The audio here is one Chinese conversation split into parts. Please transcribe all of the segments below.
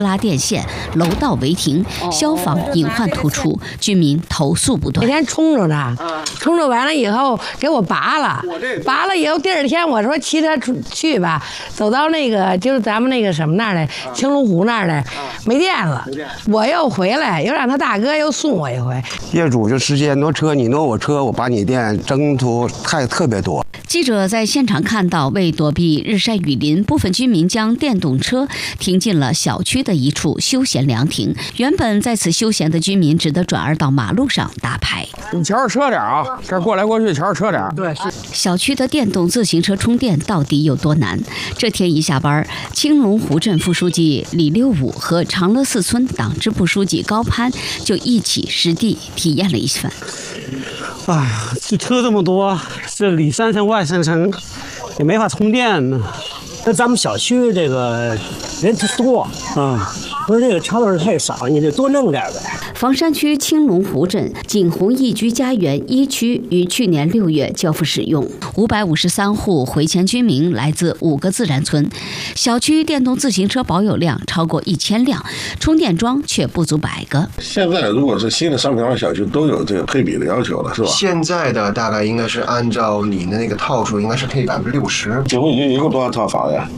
拉电线、楼道违停、消防隐患突出，居民投诉不断。 那天冲着它，冲着完了以后给我拔了以后，第二天我说骑车去吧，走到那个就是咱们那个什么那儿的青龙湖那儿的，没电了，我又回来，又让他大哥又送我一回。 业主就直接挪车，你挪我车，我把你电，争途特别多。 记者在现场看到，为躲避日晒雨淋，部分居民将电动车停进了小区的一处休闲凉亭。原本在此休闲的居民只得转而到马路上打牌。 你瞧着车点啊，这过来过去瞧着车点。 对， 小区的电动自行车充电到底有多难？这天一下班，青龙湖镇副书记李六武和长乐寺村党支部书记高攀就一起实地体验了一番。 哎呀，这车这么多，这里3层外3层也没法充电呢。那咱们小区这个人特多啊，不是这个桥头太少，你得多弄点呗。 房山区青龙湖镇景洪一居家园1区于去年6月交付使用，553户回迁居民来自5个自然村，小区电动自行车保有量超过1000辆，充电桩却不足100个。 现在如果是新的商品房小区都有这个配比的要求了，是吧？ 现在的大概应该是按照你的那个套数，应该是配60%。 景洪一共多少套房呀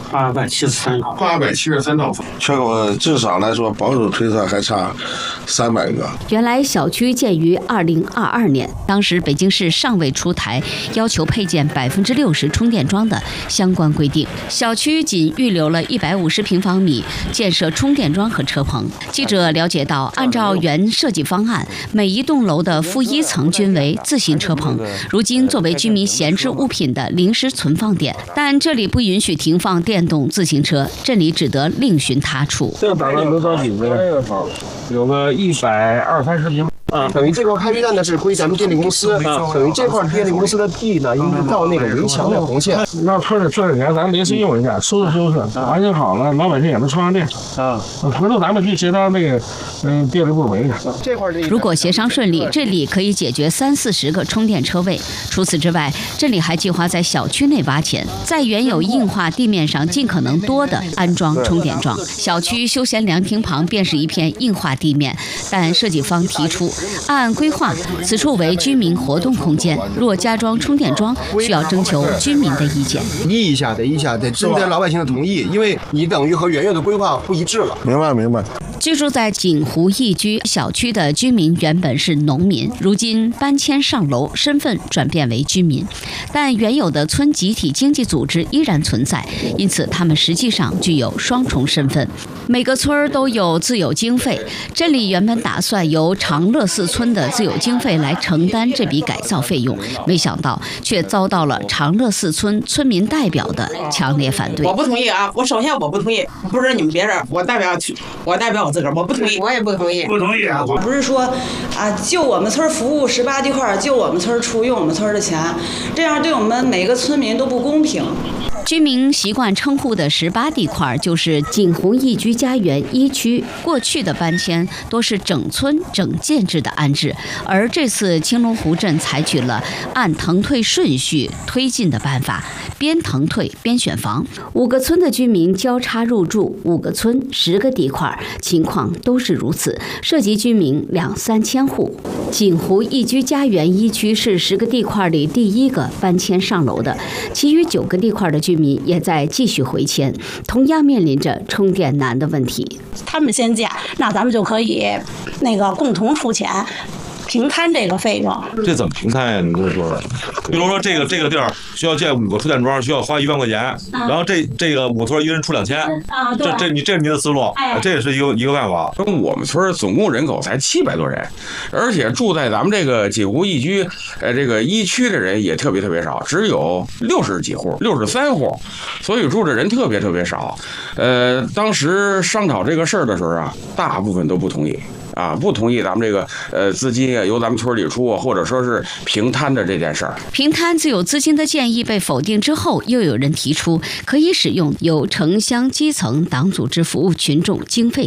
？873套 ，873套房，全国至少来说保守推测还差300个。 原来小区建于2022年，当时北京市尚未出台要求配建60%充电桩的相关规定，小区仅预留了150平方米建设充电桩和车棚。记者了解到，按照原设计方案，每一栋楼的负1层均为自行车棚，如今作为居民闲置物品的临时存放点，但这里不允许停放电动自行车，镇里只得另寻他处。 这个打算留到几个？有个120-130平。 等于这块开辟站呢是归咱们电力公司，等于这块电力公司的地呢，应该到那个围墙的红线。 让村里设置点，咱临时用一下，收拾，完就好了，老百姓也能充上电。回头咱们去协调那个电力部门去。 这块如果协商顺利，这里可以解决30-40个充电车位。除此之外，这里还计划在小区内挖潜，在原有硬化地面上尽可能多的安装充电桩。小区休闲凉亭旁便是一片硬化地面，但设计方提出，按规划，此处为居民活动空间，若加装充电桩，需要征求居民的意见。 议一下，得征得老百姓的同意，因为你等于和原有的规划不一致了。 明白。 居住在景湖一居小区的居民原本是农民，如今搬迁上楼，身份转变为居民，但原有的村集体经济组织依然存在，因此他们实际上具有双重身份。每个村儿都有自有经费，镇里原本打算由长乐寺村的自有经费来承担这笔改造费用，没想到却遭到了长乐寺村村民代表的强烈反对。 我不同意啊！首先我不同意，不是你们别人，我代表我自个儿，我不同意。 我也不同意。 不同意啊！ 不是说啊，就我们村服务18地块，就我们村出用我们村的钱，这样对我们每个村民都不公平。 居民习惯称呼的18地块就是景洪一居家园1区，过去的搬迁多是整村整建制的安置，而这次青龙湖镇采取了按腾退顺序推进的办法，边腾退边选房，5个村的居民交叉入住，5个村10个地块，情况都是如此，涉及居民2-3千户。景湖一居家园1区是10个地块里第1个搬迁上楼的，其余9个地块的居民也在继续回迁，同样面临着充电难的问题。 他们先建，那咱们就可以共同出钱平摊这个费用。 这怎么平摊呀？你跟我说说。比如说这个地儿需要建5个充电桩，需要花1万块钱，然后这个5村一人出2000，这是您的思路，这也是一个办法。 我们村总共人口才700多人，而且住在咱们这个景湖一居这个1区的人也特别少，只有60几户，63户，所以住的人特别少。当时商讨这个事儿的时候啊，大部分都不同意。不同意咱们这个资金由咱们村里出，或者说是平摊的这件事儿。 平摊自有资金的建议被否定之后，又有人提出可以使用由城乡基层党组织服务群众经费。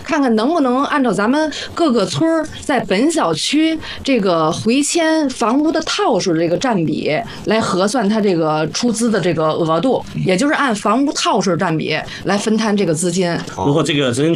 看看能不能按照咱们各个村儿在本小区这个回迁房屋的套数的这个占比来核算它这个出资的这个额度，也就是按房屋套数占比来分摊这个资金。 如果这个资金